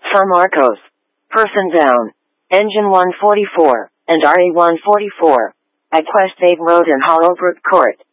From Arcos. Person down. Engine 144, and RE 144. At Questhaven Road and Hollowbrook Court.